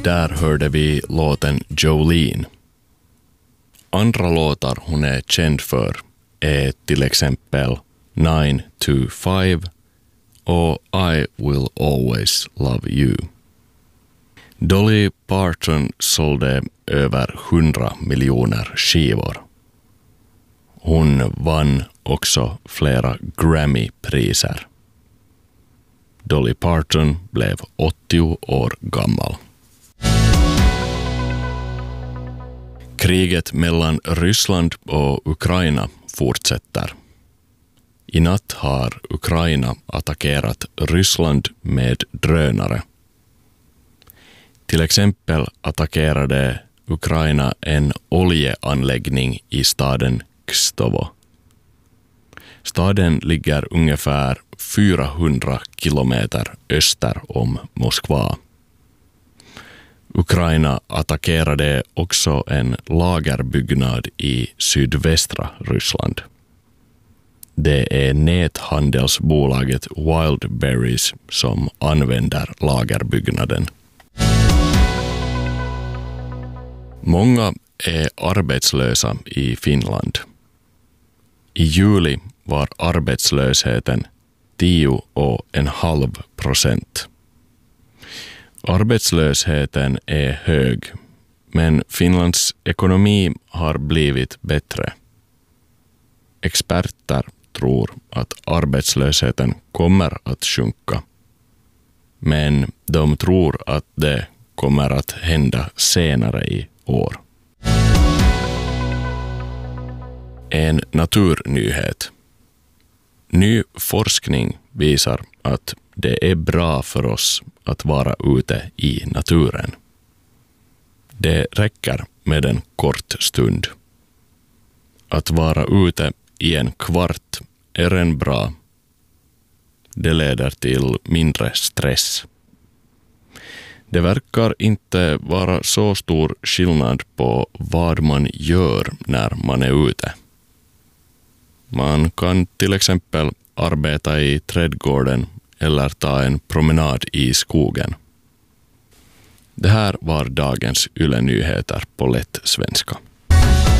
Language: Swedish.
Där hörde vi låten Jolene. Andra låtar hon är känd för är till exempel 9 to 5 och I Will Always Love You. Dolly Parton sålde över 100 miljoner skivor. Hon vann också flera Grammy-priser. Dolly Parton blev 80 år gammal. Kriget mellan Ryssland och Ukraina fortsätter. I natt har Ukraina attackerat Ryssland med drönare. Till exempel attackerade Ukraina en oljeanläggning i staden Kstovo. Staden ligger ungefär 400 kilometer öster om Moskva. Ukraina attackerade också en lagerbyggnad i sydvästra Ryssland. Det är näthandelsbolaget Wildberries som använder lagerbyggnaden. Många är arbetslösa i Finland. I juli var arbetslösheten 10,5%. Arbetslösheten är hög, men Finlands ekonomi har blivit bättre. Experter tror att arbetslösheten kommer att sjunka, men de tror att det kommer att hända senare i år. En naturnyhet. Ny forskning visar att det är bra för oss att vara ute i naturen. Det räcker med en kort stund. Att vara ute i en kvart är en bra. Det leder till mindre stress. Det verkar inte vara så stor skillnad på vad man gör när man är ute. Man kan till exempel arbeta i trädgården eller ta en promenad i skogen. Det här var dagens Yle Nyheter på lätt svenska.